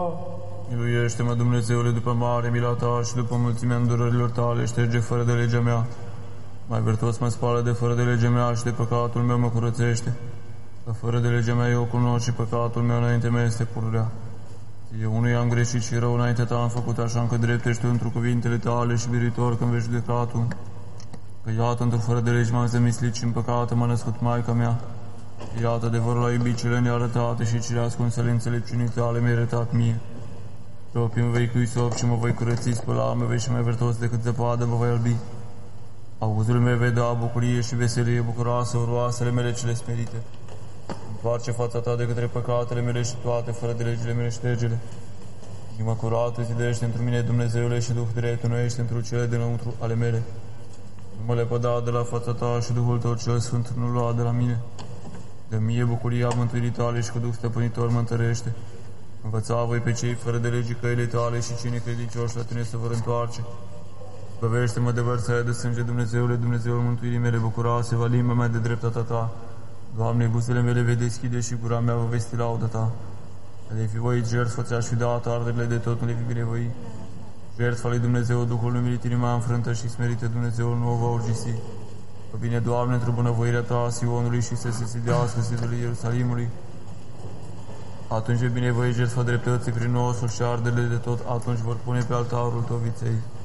Miluiește-mă, Dumnezeule, după mare mila ta și după mulțimea îndurărilor tale, șterge fără de legea mea. Mai virtuos mă spală de fără de legea mea și de păcatul meu mă curățește. Că fără de legea mea eu cunosc și păcatul meu înainte mea este pururea. Eu unui am greșit și rău înainte ta am făcut, așa încă drept ești tu într cuvintele tale și biritor când vei judeca tu. Că iată, într-o fără de legi m-am zămislit și în păcate m-a născut Maica mea. Iată, adevărul la iubit cele nearătate și cele ascunsele înțelepciunii tale mi-ai arătat mie. Propii mă vei cui sop și mă voi curăți, spăla, mă vei și mai vertos decât zăpadă mă voi albi. Auzul meu vei da bucurie și veselie bucuroasă, oroasele mele cele smerite. Întoarce fața ta de către păcatele mele și toate fără de legile mele ștergele. Inima curată zidește într mine, Dumnezeule, și Duh drept unește într cele dinăuntru ale mele. Nu mă lepăda de la fața ta și Duhul tău cel sfânt nu lua de la mine. De mie bucuria mântuirii tale și cu Duh stăpânitor mă întărește. Învăța voi pe cei fără de legii căile tale și cine credincioși la tine se vor întoarce. Băvește-mă de vărsarea de sânge, Dumnezeule, Dumnezeul mântuirii mele, bucuroase, va limba mea de dreptatea ta. Doamne, buzele mele vei deschide și gura mea va vesti lauda ta. Le-ai fi voit jertfă, ți-aș fi dat arderile de tot, nu le-ai fi binevoi. Jertfa lui Dumnezeu, Duhul umilit, inima înfrântă și smerită, Dumnezeul nu o va urgisi. Că vine, Doamne, într-o bunăvoirea ta a Sionului și să se sidească zidul Ierusalimului. Atunci e binevoi jertfa dreptății prin osul și arderile de tot, atunci vor pune pe altarul tău viței.